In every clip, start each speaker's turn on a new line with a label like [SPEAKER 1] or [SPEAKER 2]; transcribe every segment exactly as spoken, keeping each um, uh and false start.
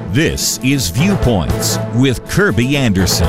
[SPEAKER 1] This is Viewpoints with Kirby Anderson.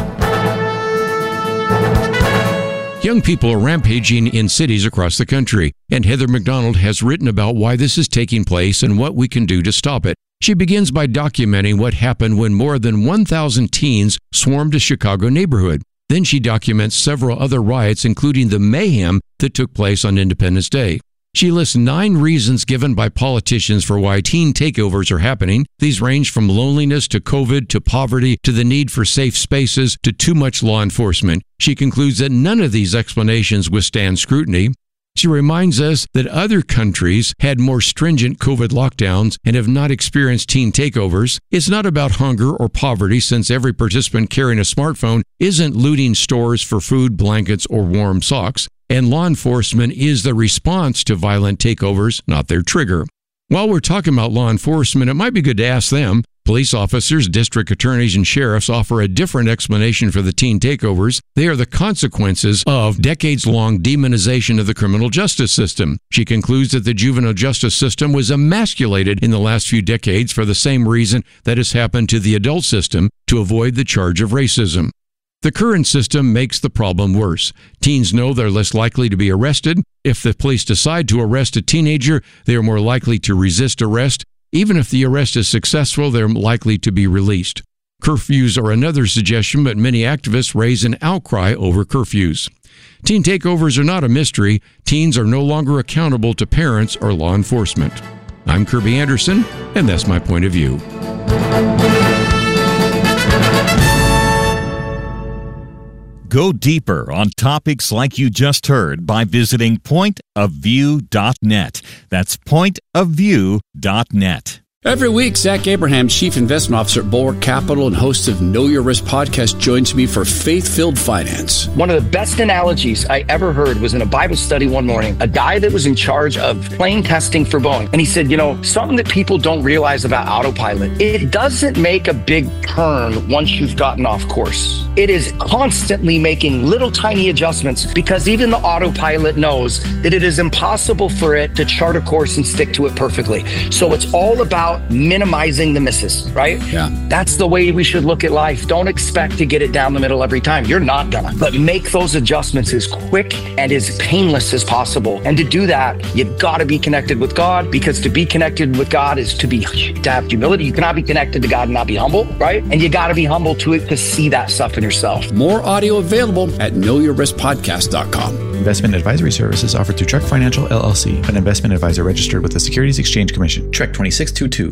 [SPEAKER 2] Young people are rampaging in cities across the country, and Heather McDonald has written about why this is taking place and what we can do to stop it. She begins by documenting what happened when more than one thousand teens swarmed a Chicago neighborhood. Then she documents several other riots, including the mayhem that took place on Independence Day. She lists nine reasons given by politicians for why teen takeovers are happening. These range from loneliness to COVID to poverty to the need for safe spaces to too much law enforcement. She concludes that none of these explanations withstand scrutiny. She reminds us that other countries had more stringent COVID lockdowns and have not experienced teen takeovers. It's not about hunger or poverty, since every participant carrying a smartphone isn't looting stores for food, blankets, or warm socks. And law enforcement is the response to violent takeovers, not their trigger. While we're talking about law enforcement, it might be good to ask them. Police officers, district attorneys, and sheriffs offer a different explanation for the teen takeovers. They are the consequences of decades-long demonization of the criminal justice system. She concludes that the juvenile justice system was emasculated in the last few decades for the same reason that has happened to the adult system, to avoid the charge of racism. The current system makes the problem worse. Teens know they're less likely to be arrested. If the police decide to arrest a teenager, they are more likely to resist arrest. Even if the arrest is successful, they're likely to be released. Curfews are another suggestion, but many activists raise an outcry over curfews. Teen takeovers are not a mystery. Teens are no longer accountable to parents or law enforcement. I'm Kirby Anderson, and that's my point of view.
[SPEAKER 1] Go deeper on topics like you just heard by visiting point of view dot net. That's point of view dot net.
[SPEAKER 3] Every week, Zach Abraham, Chief Investment Officer at Bulwark Capital and host of Know Your Risk podcast, joins me for Faith-Filled Finance.
[SPEAKER 4] One of the best analogies I ever heard was in a Bible study one morning, a guy that was in charge of plane testing for Boeing. And he said, you know, something that people don't realize about autopilot, it doesn't make a big turn once you've gotten off course. It is constantly making little tiny adjustments, because even the autopilot knows that it is impossible for it to chart a course and stick to it perfectly. So it's all about minimizing the misses, right?
[SPEAKER 3] Yeah.
[SPEAKER 4] That's the way we should look at life. Don't expect to get it down the middle every time. You're not gonna. But make those adjustments as quick and as painless as possible. And to do that, you've got to be connected with God, because to be connected with God is to be to have humility. You cannot be connected to God and not be humble, right? And you got to be humble to it to see that stuff in yourself.
[SPEAKER 3] More audio available at know your risk podcast dot com.
[SPEAKER 5] Investment advisory services offered through Trek Financial, L L C, an investment advisor registered with the Securities Exchange Commission.
[SPEAKER 6] Trek twenty-six twenty-two.